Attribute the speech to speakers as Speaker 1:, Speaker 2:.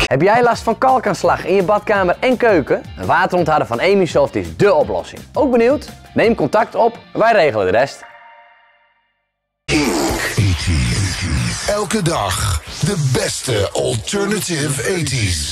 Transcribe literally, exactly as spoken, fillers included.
Speaker 1: Heb jij last van kalkaanslag in je badkamer en keuken? Een waterontharder van Emisoft is dé oplossing. Ook benieuwd? Neem contact op, wij regelen de rest.
Speaker 2: Elke dag de beste alternative tachtiger.